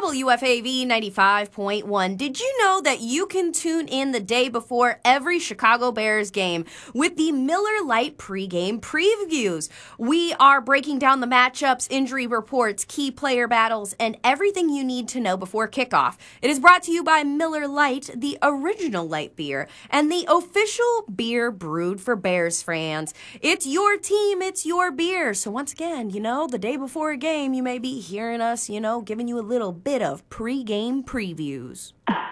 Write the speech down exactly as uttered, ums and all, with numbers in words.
W F A V ninety-five point one. Did you know that you can tune in the day before every Chicago Bears game with the Miller Lite pregame previews? We are breaking down the matchups, injury reports, key player battles, and everything you need to know before kickoff. It is brought to you by Miller Lite, the original light beer, and the official beer brewed for Bears fans. It's your team, it's your beer. So once again, you know, the day before a game, you may be hearing us, you know, giving you a little bit of pre-game previews.